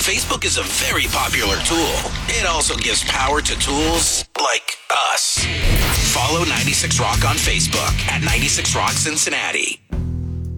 Facebook is a very popular tool. It also gives power to tools like us. Follow 96 Rock on Facebook at 96 Rock Cincinnati.